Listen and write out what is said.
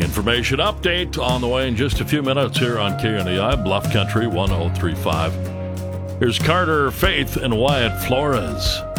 Information update on the way in just a few minutes here on KNEI Bluff Country 1035. Here's Carter Faith and Wyatt Flores.